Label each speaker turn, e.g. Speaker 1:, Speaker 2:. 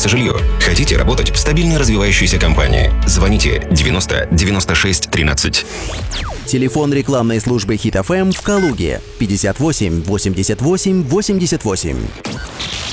Speaker 1: продается жилье? Хотите работать в стабильно развивающейся компании? Звоните 90 96 13.
Speaker 2: Телефон рекламной службы Hit FM в Калуге 58 88 88.